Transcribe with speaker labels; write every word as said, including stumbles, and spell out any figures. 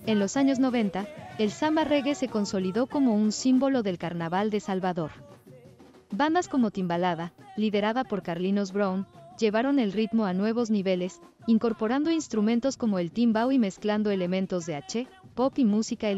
Speaker 1: En los años noventa, el samba reggae se consolidó como un símbolo del carnaval de Salvador. Bandas como Timbalada, liderada por Carlinhos Brown, llevaron el ritmo a nuevos niveles, incorporando instrumentos como el timbao y mezclando elementos de H, pop y música electrónica.